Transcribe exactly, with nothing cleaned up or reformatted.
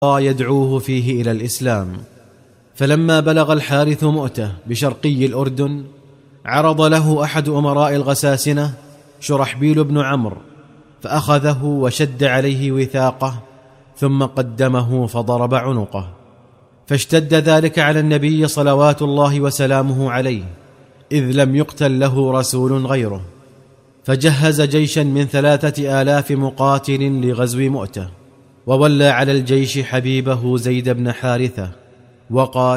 يدعوه فيه إلى الإسلام. فلما بلغ الحارث مؤتة بشرقي الأردن عرض له أحد أمراء الغساسنة شرحبيل بن عمرو، فأخذه وشد عليه وثاقه ثم قدمه فضرب عنقه، فاشتد ذلك على النبي صلوات الله وسلامه عليه، إذ لم يقتل له رسول غيره، فجهز جيشا من ثلاثة آلاف مقاتل لغزو مؤتة، وولى على الجيش حبيبه زيد بن حارثة وقال: